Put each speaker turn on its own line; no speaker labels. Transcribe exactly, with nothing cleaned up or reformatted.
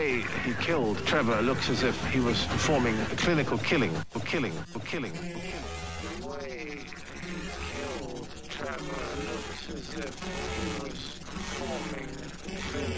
way he killed Trevor looks as if he was performing a clinical killing, or killing, or killing. The way he killed Trevor looks as if he was performing a clinical